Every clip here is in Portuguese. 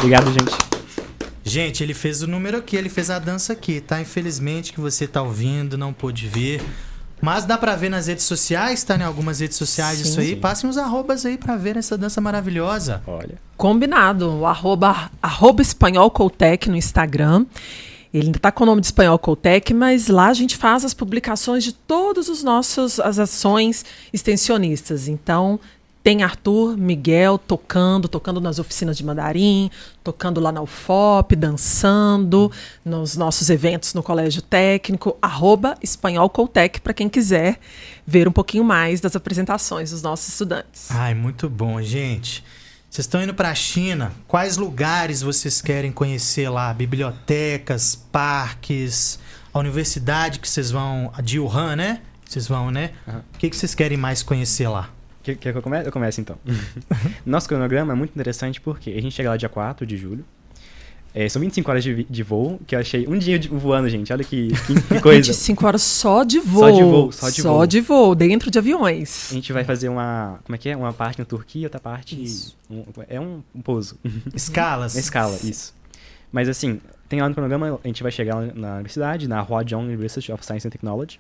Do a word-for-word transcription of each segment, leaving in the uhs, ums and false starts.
Obrigado, gente. Gente, ele fez o número aqui, ele fez a dança aqui, tá? Infelizmente que você tá ouvindo, não pôde ver. Mas dá pra ver nas redes sociais, tá? Em algumas redes sociais sim, isso aí. Sim. Passem os arrobas aí pra ver essa dança maravilhosa. Olha. Combinado. O arroba, arroba Espanhol Coutec no Instagram. Ele ainda tá com o nome de Espanhol Coutec, mas lá a gente faz as publicações de todas as nossas as ações extensionistas. Então, tem Arthur, Miguel tocando, tocando nas oficinas de mandarim, tocando lá na U F O P, dançando, nos nossos eventos no Colégio Técnico, arroba Espanhol Coutec, para quem quiser ver um pouquinho mais das apresentações dos nossos estudantes. Ai, muito bom, gente. Vocês estão indo para a China, quais lugares vocês querem conhecer lá? Bibliotecas, parques, a universidade que vocês vão, a de Wuhan, né? Vocês vão, né? Uhum. O que, que vocês querem mais conhecer lá? Quer que eu comece? Eu começo, então. Nosso cronograma é muito interessante porque a gente chega lá dia quatro de julho. É, são vinte e cinco horas de, de voo, que eu achei um dia de, voando, gente. Olha que, que, que coisa. vinte e cinco horas só de voo. Só de voo, só de só voo. de voo, dentro de aviões. A gente vai fazer uma... Como é que é? Uma parte na Turquia, outra parte... Um, é um, um pouso. Escalas. Uma escala, isso. Mas assim, tem lá no cronograma, a gente vai chegar lá na universidade, na Huazhong University of Science and Technology.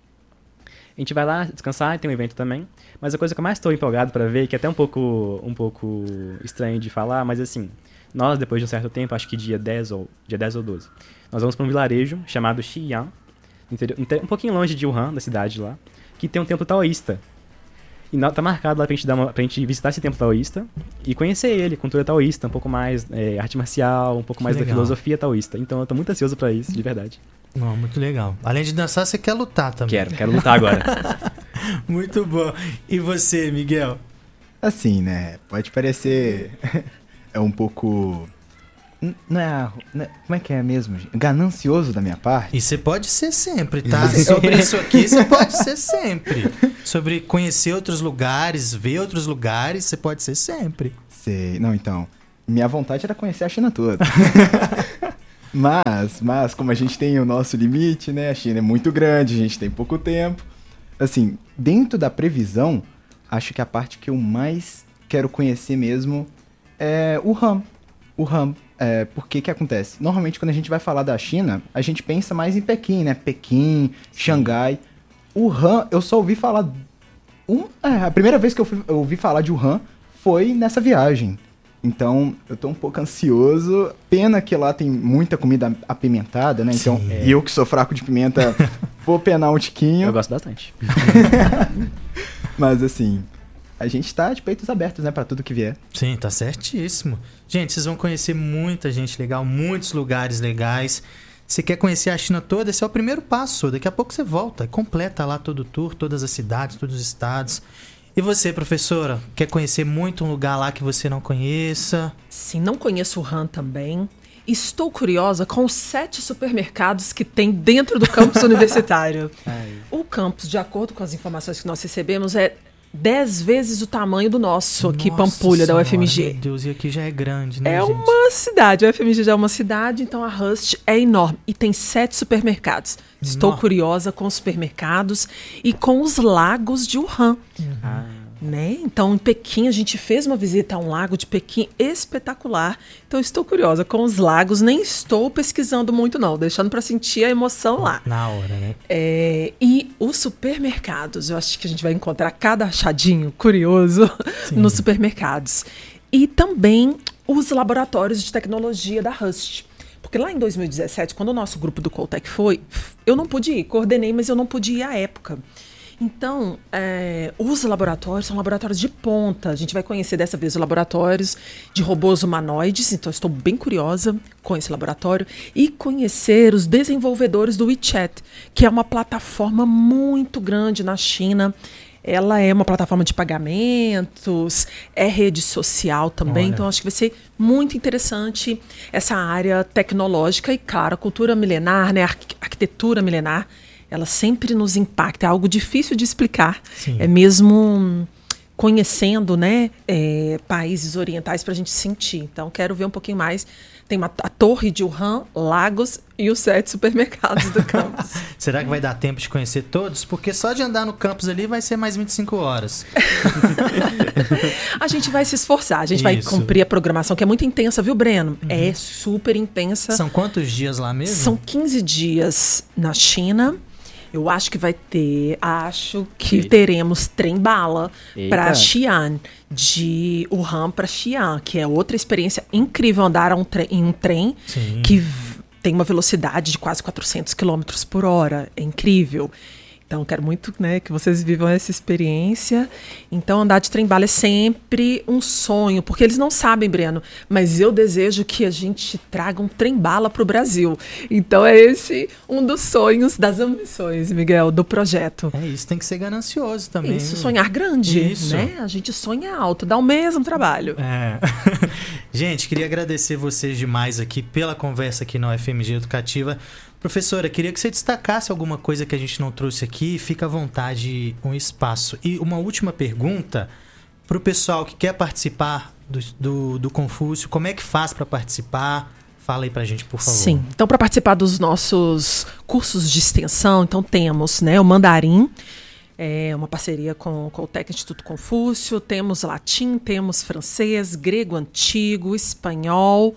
A gente vai lá descansar, tem um evento também. Mas a coisa que eu mais estou empolgado para ver, que é até um pouco, um pouco estranho de falar, mas assim, nós, depois de um certo tempo, acho que dia dez ou, dia dez ou doze, nós vamos para um vilarejo chamado Xi'an, um pouquinho longe de Wuhan, da cidade lá, que tem um templo taoísta. E tá marcado lá pra gente, dar uma, pra gente visitar esse templo taoísta e conhecer ele, cultura taoísta, um pouco mais é, arte marcial, um pouco que mais legal. Da filosofia taoísta. Então eu tô muito ansioso pra isso, de verdade. Não, muito legal. Além de dançar, você quer lutar também. Quero, quero lutar agora. Muito bom. E você, Miguel? Assim, né? Pode parecer... é um pouco... Não é, não é... Como é que é mesmo? Ganancioso da minha parte. E você pode ser sempre, tá? Sobre isso aqui, você pode ser sempre. Sobre conhecer outros lugares, ver outros lugares, você pode ser sempre. Sei. Não, então... Minha vontade era conhecer a China toda. Mas, mas, como a gente tem o nosso limite, né? A China é muito grande, a gente tem pouco tempo. Assim, dentro da previsão, acho que a parte que eu mais quero conhecer mesmo é o Wuhan. O Wuhan. É, por que que acontece? Normalmente, quando a gente vai falar da China, a gente pensa mais em Pequim, né? Pequim, Xangai. Wuhan, eu só ouvi falar... Um, é, a primeira vez que eu, fui, eu ouvi falar de Wuhan foi nessa viagem. Então, eu tô um pouco ansioso. Pena que lá tem muita comida apimentada, né? Então, é. eu que sou fraco de pimenta, vou penar um tiquinho. Eu gosto bastante. Mas, assim, a gente tá de peitos abertos, né? Pra tudo que vier. Sim, tá certíssimo. Gente, vocês vão conhecer muita gente legal, muitos lugares legais. Você quer conhecer a China toda? Esse é o primeiro passo. Daqui a pouco você volta, completa lá todo o tour, todas as cidades, todos os estados. E você, professora, quer conhecer muito um lugar lá que você não conheça? Sim, não conheço o Wuhan também. Estou curiosa com os sete supermercados que tem dentro do campus universitário. Ai. O campus, de acordo com as informações que nós recebemos, é dez vezes o tamanho do nosso aqui, Nossa Pampulha, senhora, da U F M G. Meu Deus, e aqui já é grande, né, É gente? uma cidade, a U F M G já é uma cidade, então a Rust é enorme. E tem sete supermercados. Estou Nossa. curiosa com os supermercados e com os lagos de Wuhan. Uhum. Ah. Né? Então, em Pequim, a gente fez uma visita a um lago de Pequim espetacular. Então, estou curiosa com os lagos. Nem estou pesquisando muito, não. Deixando para sentir a emoção lá. Na hora, né? É, e os supermercados. Eu acho que a gente vai encontrar cada achadinho curioso Sim. nos supermercados. E também os laboratórios de tecnologia da Rust. Porque lá em dois mil e dezessete, quando o nosso grupo do Coutec foi, eu não pude ir. Coordenei, mas eu não pude ir à época. Então, é, os laboratórios são laboratórios de ponta. A gente vai conhecer dessa vez os laboratórios de robôs humanoides. Então, estou bem curiosa com esse laboratório. E conhecer os desenvolvedores do WeChat, que é uma plataforma muito grande na China. Ela é uma plataforma de pagamentos, é rede social também. Olha. Então, acho que vai ser muito interessante essa área tecnológica. E, claro, a cultura milenar, né, a arquitetura milenar, ela sempre nos impacta, é algo difícil de explicar. Sim. É mesmo conhecendo, né, é, países orientais para a gente sentir. Então, quero ver um pouquinho mais tem uma, a torre de Wuhan, Lagos e os sete supermercados do campus. Será que vai dar tempo de conhecer todos? Porque só de andar no campus ali vai ser mais vinte e cinco horas. A gente vai se esforçar, a gente Isso. vai cumprir a programação, que é muito intensa, viu, Breno? Uhum. É super intensa. São quantos dias lá mesmo? São quinze dias na China. Eu acho que vai ter, acho que Eita. teremos trem-bala Eita. para Xi'an, de Wuhan para Xi'an, que é outra experiência incrível, andar a um tre- em um trem Sim. que v- tem uma velocidade de quase quatrocentos quilômetros por hora. É incrível. Então, quero muito, né, que vocês vivam essa experiência. Então, andar de trem-bala é sempre um sonho, porque eles não sabem, Breno, mas eu desejo que a gente traga um trem-bala para o Brasil. Então, é esse um dos sonhos, das ambições, Miguel, do projeto. É isso, tem que ser ganancioso também. Isso, sonhar grande, Isso. né? A gente sonha alto, dá o mesmo trabalho. É. Gente, queria agradecer vocês demais aqui pela conversa aqui na U F M G Educativa. Professora, queria que você destacasse alguma coisa que a gente não trouxe aqui. Fica à vontade um espaço. E uma última pergunta para o pessoal que quer participar do, do, do Confúcio. Como é que faz para participar? Fala aí para a gente, por favor. Sim, então para participar dos nossos cursos de extensão, então temos, né, o Mandarim, é uma parceria com, com o Tec Instituto Confúcio, temos latim, temos francês, grego antigo, espanhol,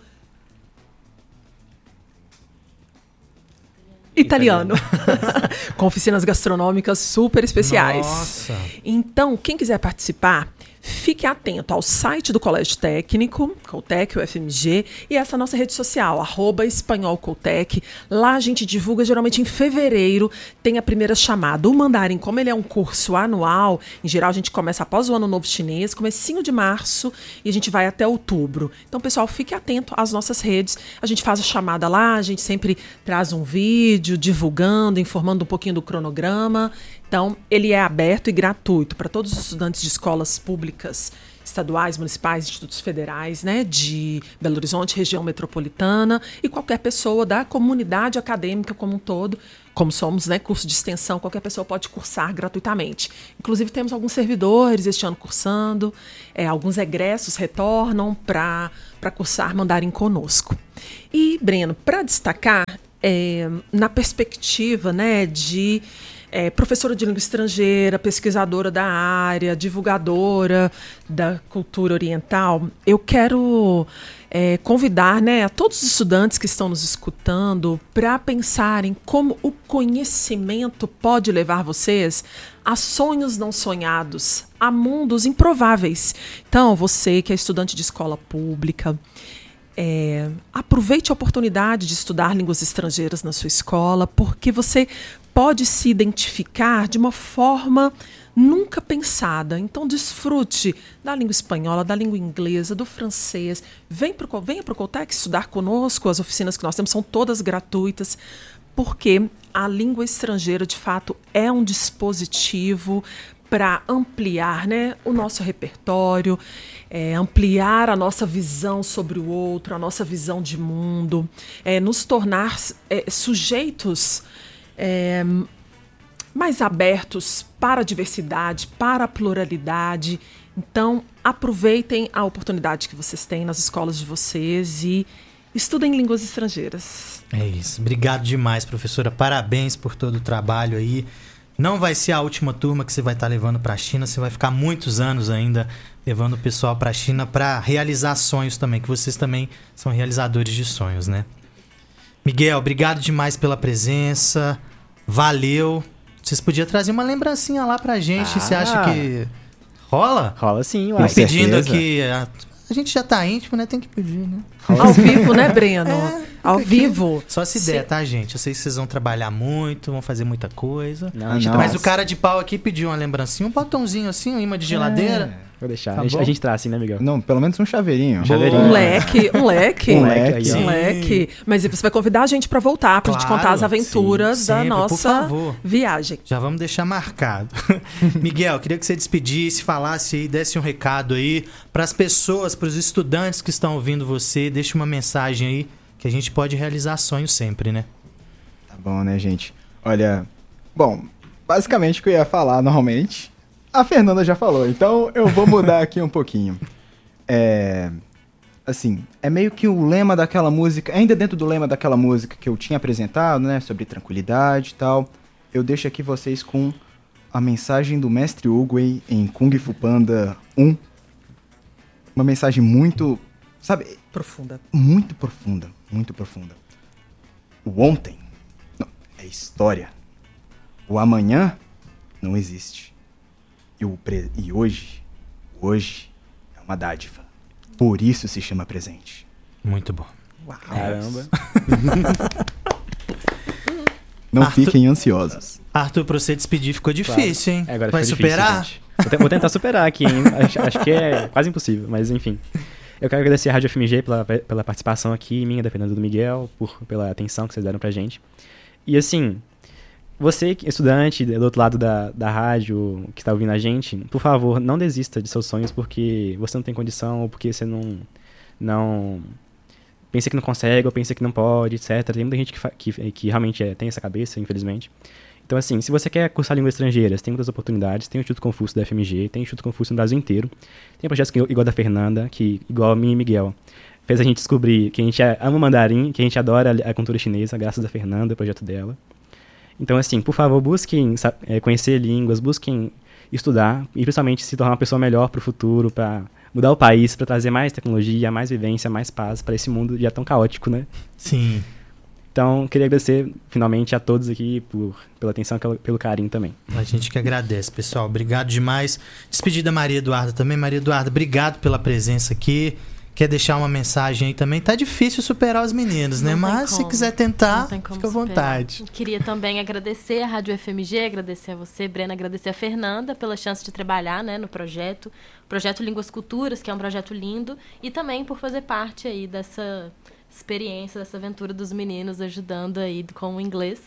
italiano, com oficinas gastronômicas super especiais. Nossa. Então, quem quiser participar, fique atento ao site do Colégio Técnico, Coltec, U F M G, e essa nossa rede social, arroba Espanhol Coltec. Lá a gente divulga, geralmente em fevereiro, tem a primeira chamada. O Mandarim, como ele é um curso anual, em geral a gente começa após o Ano Novo Chinês, comecinho de março, e a gente vai até outubro. Então, pessoal, fique atento às nossas redes. A gente faz a chamada lá, a gente sempre traz um vídeo divulgando, informando um pouquinho do cronograma. Então, ele é aberto e gratuito para todos os estudantes de escolas públicas, estaduais, municipais, institutos federais, né, de Belo Horizonte, região metropolitana, e qualquer pessoa da comunidade acadêmica como um todo. Como somos, né, curso de extensão, qualquer pessoa pode cursar gratuitamente. Inclusive, temos alguns servidores este ano cursando, é, alguns egressos retornam para para cursar Mandarim conosco. E, Breno, para destacar, é, na perspectiva, né, de É, professora de língua estrangeira, pesquisadora da área, divulgadora da cultura oriental, eu quero é, convidar, né, a todos os estudantes que estão nos escutando para pensarem como o conhecimento pode levar vocês a sonhos não sonhados, a mundos improváveis. Então, você que é estudante de escola pública, É, aproveite a oportunidade de estudar línguas estrangeiras na sua escola, porque você pode se identificar de uma forma nunca pensada. Então, desfrute da língua espanhola, da língua inglesa, do francês. Vem pro, venha para o Coltec estudar conosco. As oficinas que nós temos são todas gratuitas, porque a língua estrangeira, de fato, é um dispositivo para ampliar, né, o nosso repertório, é, ampliar a nossa visão sobre o outro, a nossa visão de mundo, é, nos tornar é, sujeitos é, mais abertos para a diversidade, para a pluralidade. Então, aproveitem a oportunidade que vocês têm nas escolas de vocês e estudem línguas estrangeiras. É isso. Obrigado demais, professora. Parabéns por todo o trabalho aí. Não vai ser a última turma que você vai estar levando para a China, você vai ficar muitos anos ainda levando o pessoal para a China para realizar sonhos também, que vocês também são realizadores de sonhos, né? Miguel, obrigado demais pela presença, valeu. Vocês podiam trazer uma lembrancinha lá pra gente, Ah. você acha que rola? Rola sim, Eu uai. Com pedindo certeza. aqui, a, a gente já tá íntimo, né? Tem que pedir, né? Ao vivo, né, Breno? Ao vivo. Só se der, tá, gente? Eu sei que vocês vão trabalhar muito, vão fazer muita coisa. Não, Ah, a gente não. traz. Mas o cara de pau aqui pediu uma lembrancinha, um botãozinho assim, um imã de geladeira. Vou deixar. Tá a, gente, bom. a gente traz sim, né, Miguel? Não, pelo menos um chaveirinho. Boa. Chaveirinho. Um leque, um leque. Um leque, leque. aí, ó. Um leque. Mas você vai convidar a gente para voltar, pra gente Claro, contar as aventuras sim, da sempre, por nossa favor. viagem. Já vamos deixar marcado. Miguel, queria que você despedisse, falasse aí, desse um recado aí para as pessoas, para os estudantes que estão ouvindo você. Deixe uma mensagem aí que a gente pode realizar sonhos sempre, né? Tá bom, né, gente? Olha, bom, basicamente o que eu ia falar normalmente, a Fernanda já falou, então eu vou mudar aqui um pouquinho. É, assim, é meio que o lema daquela música, ainda dentro do lema daquela música que eu tinha apresentado, né, sobre tranquilidade e tal, eu deixo aqui vocês com a mensagem do Mestre Oogway em Kung Fu Panda um. Uma mensagem muito, sabe? Profunda. Muito profunda, muito profunda. O ontem não, é história. O amanhã não existe. E, o pre... e hoje, hoje é uma dádiva. Por isso se chama presente. Muito bom. Uau. Caramba. Não Arthur... fiquem ansiosos. Arthur, pra você despedir ficou difícil, Claro. hein? É, agora Vai ficou superar? Difícil, gente. Vou, te- vou tentar superar aqui, hein? Acho, acho que é quase impossível, mas enfim. Eu quero agradecer a Rádio F M G pela, pela participação aqui, minha, da Fernanda e do Miguel, por, pela atenção que vocês deram pra gente. E assim, você, estudante do outro lado da, da rádio, que está ouvindo a gente, por favor, não desista de seus sonhos porque você não tem condição, ou porque você não, não pensa que não consegue, ou pensa que não pode, etcétera. Tem muita gente que, fa- que, que realmente é, tem essa cabeça, infelizmente. Então, assim, se você quer cursar línguas estrangeiras, tem muitas oportunidades. Tem o Instituto Confúcio da F M G, tem o Instituto Confúcio no Brasil inteiro. Tem projetos que, igual a da Fernanda, que, igual a mim e Miguel, fez a gente descobrir que a gente ama mandarim, que a gente adora a cultura chinesa, graças a Fernanda, o projeto dela. Então, assim, por favor, busquem é, conhecer línguas, busquem estudar e, principalmente, se tornar uma pessoa melhor para o futuro, para mudar o país, para trazer mais tecnologia, mais vivência, mais paz para esse mundo já tão caótico, né? Sim. Então, queria agradecer, finalmente, a todos aqui por, pela atenção e pelo carinho também. A gente que agradece, pessoal. Obrigado demais. Despedir da Maria Eduarda também. Maria Eduarda, obrigado pela presença aqui. Quer deixar uma mensagem aí também? Tá difícil superar os meninos, né? Não tem Mas como. se quiser tentar, Não tem como fica à superar. vontade. Queria também agradecer a Rádio F M G, agradecer a você, Brena, agradecer a Fernanda pela chance de trabalhar, né, no projeto. Projeto Línguas Culturas, que é um projeto lindo. E também por fazer parte aí dessa experiência, dessa aventura dos meninos ajudando aí com o inglês.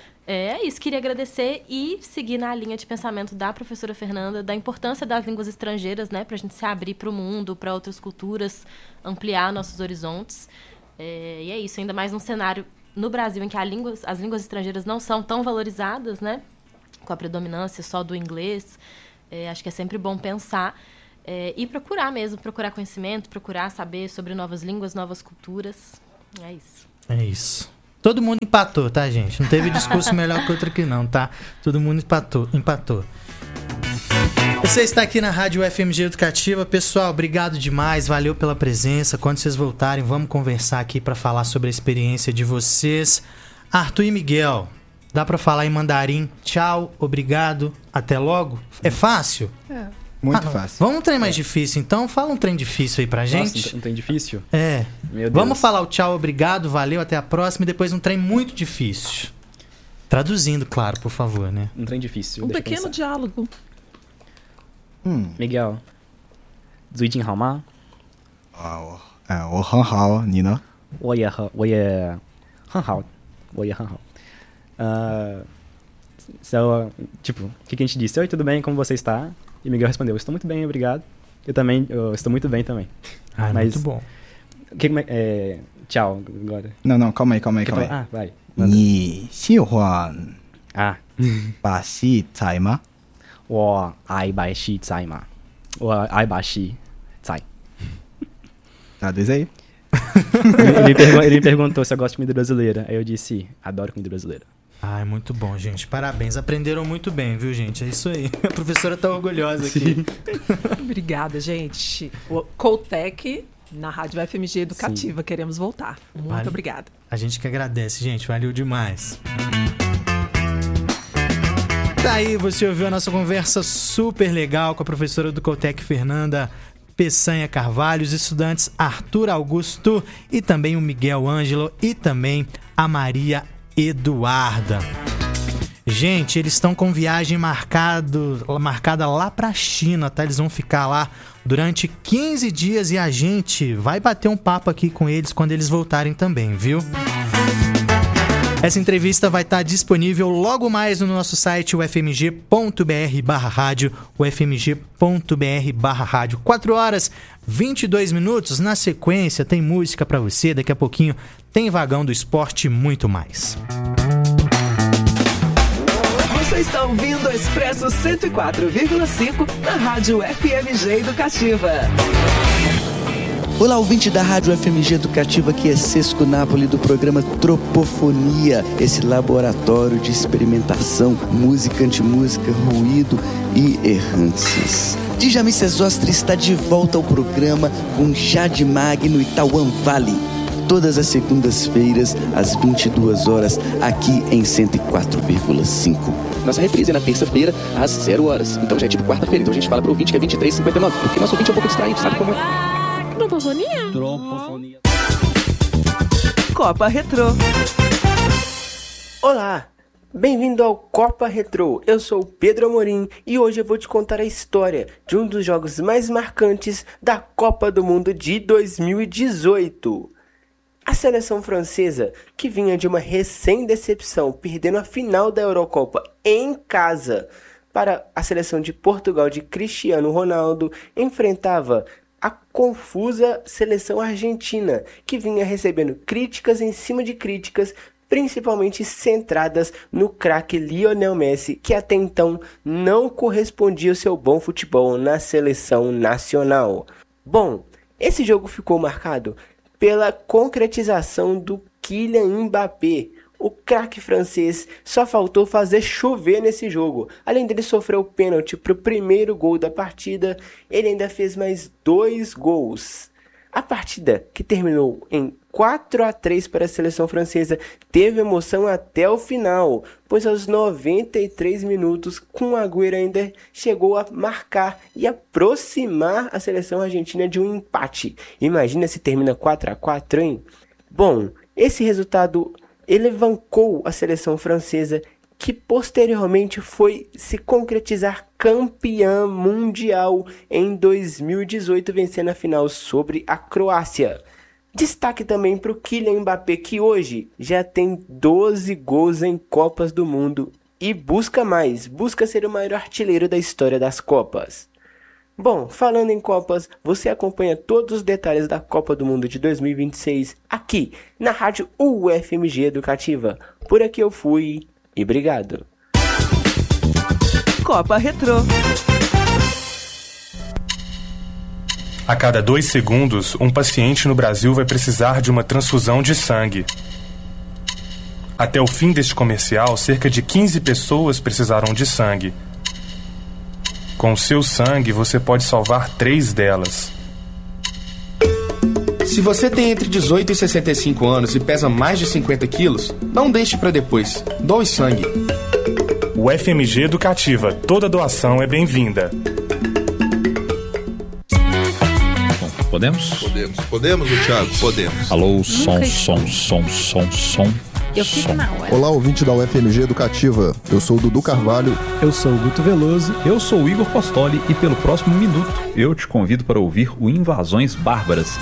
É isso, queria agradecer e seguir na linha de pensamento da professora Fernanda, da importância das línguas estrangeiras, né, para a gente se abrir para o mundo, para outras culturas, ampliar nossos horizontes. É, e é isso, ainda mais num cenário no Brasil em que a língua, as línguas estrangeiras não são tão valorizadas, né, com a predominância só do inglês. É, acho que é sempre bom pensar é, e procurar mesmo, procurar conhecimento, procurar saber sobre novas línguas, novas culturas. É isso. É isso. Todo mundo empatou, tá, gente? Não teve discurso melhor que outro aqui, não, tá? Todo mundo empatou. empatou. Você está aqui na Rádio F M G Educativa. Pessoal, obrigado demais. Valeu pela presença. Quando vocês voltarem, vamos conversar aqui para falar sobre a experiência de vocês. Arthur e Miguel, dá para falar em mandarim? Tchau, obrigado, até logo? É fácil? É. Muito Ah, fácil. Vamos um trem mais difícil, então? Fala um trem difícil aí pra gente. Nossa, não tem difícil? É. Meu Deus. Vamos falar o tchau, obrigado, valeu, até a próxima e depois um trem muito difícil. Traduzindo, claro, por favor, né? Um trem difícil. Um deixa eu pequeno pensar. diálogo. Hum. Miguel. Zuijin hao ma? 啊，我哎，我很好，你呢？ 我也很我也很好我也很好 Uh, so, tipo, o que, que a gente disse? Oi, tudo bem? Como você está? E Miguel respondeu, estou muito bem, obrigado. Eu também, eu estou muito bem também. Ah, Mas- muito bom. Que, como é- é, tchau, agora. Não, não, calma aí, calma aí, Quer calma aí. falar? Ah, vai. manda. 你喜欢 Ah, 把戏菜吗？ 我爱把戏在嘛我爱把戏在 Traduz aí. ele, ele, me pergun- ele me perguntou se eu gosto de comida brasileira. Aí eu disse, adoro comida brasileira. Ah, é muito bom, gente. Parabéns. Aprenderam muito bem, viu, gente? É isso aí. A professora tá orgulhosa aqui. Obrigada, gente. O Coltec na Rádio F M G Educativa. Queremos voltar. Muito Vale. obrigada. A gente que agradece, gente. Valeu demais. Daí você ouviu a nossa conversa super legal com a professora do Coltec, Fernanda Peçanha Carvalho, os estudantes Arthur Augusto e também o Miguel Ângelo e também a Maria Eduarda. Gente, eles estão com viagem marcado, marcada lá pra China, tá? Eles vão ficar lá durante quinze dias e a gente vai bater um papo aqui com eles quando eles voltarem também, viu? Essa entrevista vai estar disponível logo mais no nosso site, o f m g ponto b r barra rádio, o f m g ponto b r barra rádio. quatro horas, vinte e dois minutos. Na sequência, tem música pra você. Daqui a pouquinho tem Vagão do Esporte e muito mais. Você está ouvindo o Expresso cento e quatro vírgula cinco na Rádio F M G Educativa. Olá, ouvinte da Rádio F M G Educativa, aqui é Sesco Napoli do programa Tropofonia, esse laboratório de experimentação, música, antimúsica, ruído e errâncias. Djamil Sesostre está de volta ao programa com Jade Mag no Itauã Vale. Todas as segundas-feiras, às vinte e duas horas, aqui em cento e quatro vírgula cinco. Nossa reprise é na terça-feira, às zero horas. Então já é tipo quarta-feira. Então a gente fala pro ouvinte que é vinte e três e cinquenta e nove, porque nosso ouvinte é um pouco distraído, sabe como é? Tropofonia? Tropofonia. Copa Retrô. Olá, bem-vindo ao Copa Retrô. Eu sou o Pedro Amorim e hoje eu vou te contar a história de um dos jogos mais marcantes da Copa do Mundo de dois mil e dezoito. A seleção francesa, que vinha de uma recém-decepção, perdendo a final da Eurocopa em casa para a seleção de Portugal de Cristiano Ronaldo, enfrentava a confusa seleção argentina, que vinha recebendo críticas em cima de críticas, principalmente centradas no craque Lionel Messi, que até então não correspondia ao seu bom futebol na seleção nacional. Bom, esse jogo ficou marcado pela concretização do Kylian Mbappé. O craque francês só faltou fazer chover nesse jogo. Além dele sofrer o pênalti para o primeiro gol da partida, ele ainda fez mais dois gols. A partida, que terminou em quatro a três para a seleção francesa, teve emoção até o final, pois aos noventa e três minutos, Kun Agüero ainda chegou a marcar e aproximar a seleção argentina de um empate. Imagina se termina quatro a quatro, hein? Bom, esse resultado elevou a seleção francesa, que posteriormente foi se concretizar campeã mundial em dois mil e dezoito, vencendo a final sobre a Croácia. Destaque também para o Kylian Mbappé, que hoje já tem doze gols em Copas do Mundo e busca mais, busca ser o maior artilheiro da história das Copas. Bom, falando em Copas, você acompanha todos os detalhes da Copa do Mundo de dois mil e vinte e seis aqui na Rádio U F M G Educativa. Por aqui eu fui e obrigado. Copa Retrô. A cada dois segundos, um paciente no Brasil vai precisar de uma transfusão de sangue. Até o fim deste comercial, cerca de quinze pessoas precisaram de sangue. Com o seu sangue, você pode salvar três delas. Se você tem entre dezoito e sessenta e cinco anos e pesa mais de cinquenta quilos, não deixe para depois. Doe sangue. O F M G Educativa. Toda doação é bem-vinda. Podemos? Podemos. Podemos, Thiago? Podemos. Alô, som, som, som, som, som. Eu fico na hora. Olá, ouvinte da U F M G Educativa. Eu sou o Dudu Carvalho. Eu sou o Guto Veloso. Eu sou o Igor Postoli e pelo próximo minuto eu te convido para ouvir o Invasões Bárbaras.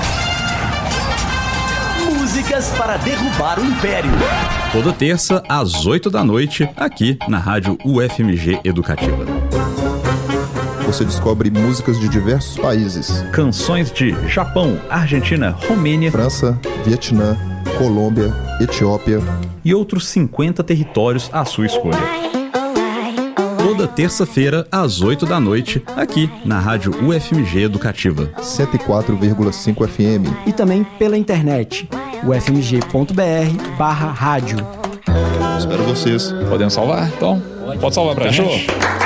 Músicas para derrubar o Império. Toda terça às oito da noite aqui na Rádio U F M G Educativa. Você descobre músicas de diversos países. Canções de Japão, Argentina, Romênia, França, Vietnã, Colômbia, Etiópia e outros cinquenta territórios à sua escolha. Toda terça-feira, às oito da noite, aqui na Rádio U F M G Educativa. cento e quatro vírgula cinco F M. E também pela internet, ufmg.br barra rádio. Espero vocês. Podemos salvar? Então, pode salvar pra gente?